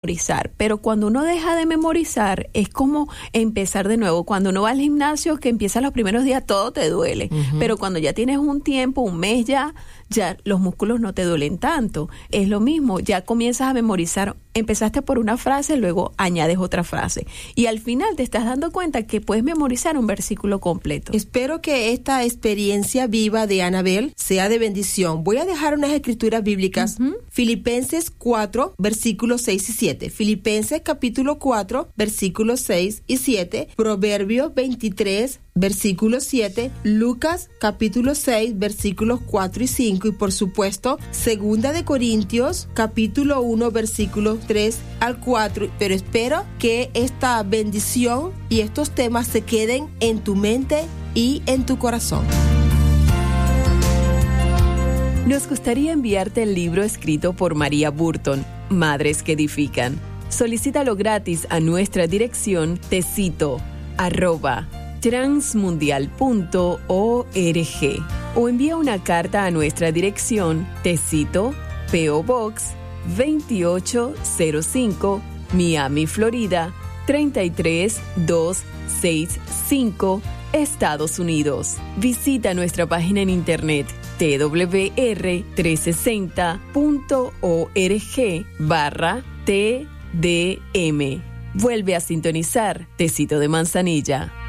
memorizar, pero cuando uno deja de memorizar es como empezar de nuevo. Cuando uno va al gimnasio, que empieza los primeros días, todo te duele, pero cuando ya tienes un tiempo, un mes ya los músculos no te duelen tanto. Es lo mismo, ya comienzas a memorizar. Empezaste por una frase, luego añades otra frase. Y al final te estás dando cuenta que puedes memorizar un versículo completo. Espero que esta experiencia viva de Anabel sea de bendición. Voy a dejar unas escrituras bíblicas. Filipenses 4, versículos 6 y 7. Filipenses capítulo 4, versículos 6 y 7. Proverbios 23, versículo 7. Lucas capítulo 6, versículos 4 y 5. Y por supuesto, Segunda de Corintios capítulo 1, versículos 3 al 4. Pero espero que esta bendición y estos temas se queden en tu mente y en tu corazón. Nos gustaría enviarte el libro escrito por María Burton, Madres que Edifican. Solicítalo gratis a nuestra dirección tecito@transmundial.org o envía una carta a nuestra dirección Tecito, P.O. Box 2805, Miami, Florida 33265, Estados Unidos. Visita nuestra página en internet twr360.org/TDM. Vuelve a sintonizar Tecito de Manzanilla.